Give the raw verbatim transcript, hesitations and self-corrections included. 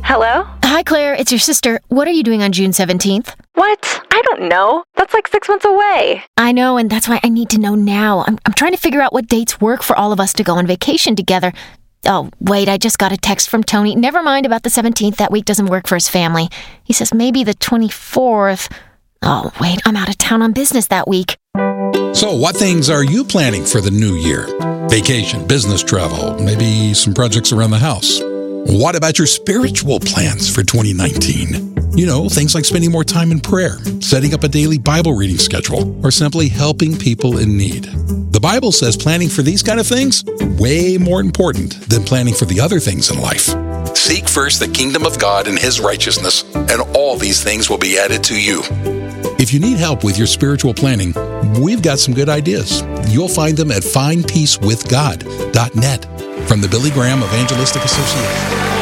Hello? Hi, Claire. It's your sister. What are you doing on June seventeenth? What? I don't know. That's like six months away. I know, and that's why I need to know now. I'm, I'm trying to figure out what dates work for all of us to go on vacation together. Oh, wait, I just got a text from Tony. Never mind about the seventeenth. That week doesn't work for his family. He says maybe the twenty-fourth. Oh, wait, I'm out of town on business that week. So what things are you planning for the new year? Vacation, business travel, maybe some projects around the house. What about your spiritual plans for twenty nineteen? You know, things like spending more time in prayer, setting up a daily Bible reading schedule, or simply helping people in need. The Bible says planning for these kind of things, way more important than planning for the other things in life. Seek first the kingdom of God and His righteousness, and all these things will be added to you. If you need help with your spiritual planning, we've got some good ideas. You'll find them at find peace with god dot net from the Billy Graham Evangelistic Association.